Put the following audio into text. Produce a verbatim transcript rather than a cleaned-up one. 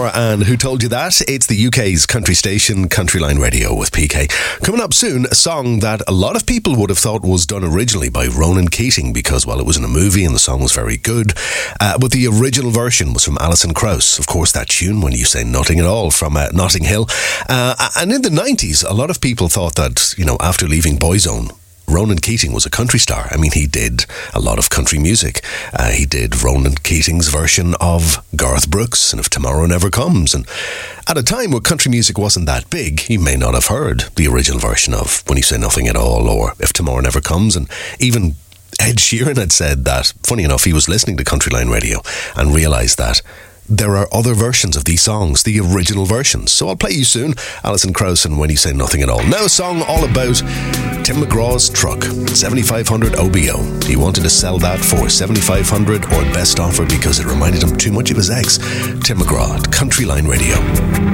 Moore and Who Told You That? It's the U K's country station, Countryline Radio with P K. Coming up soon, a song that a lot of people would have thought was done originally by Ronan Keating because, well, it was in a movie and the song was very good. Uh, but the original version was from Alison Krauss. Of course, that tune, When You Say Nothing at All, from uh, Notting Hill. Uh, and in the nineties, a lot of people thought that, you know, after leaving Boyzone, Ronan Keating was a country star. I mean, he did a lot of country music. Uh, he did Ronan Keating's version of Garth Brooks and If Tomorrow Never Comes. And at a time where country music wasn't that big, you may not have heard the original version of When You Say Nothing at All or If Tomorrow Never Comes. And even Ed Sheeran had said that, funny enough, he was listening to Countryline Radio and realised that there are other versions of these songs, the original versions. So I'll play you soon, Alison Krauss and When You Say Nothing at All. Now a song all about Tim McGraw's truck, seventy-five hundred O B O. He wanted to sell that for seventy-five hundred or best offer because it reminded him too much of his ex. Tim McGraw, Countryline Radio.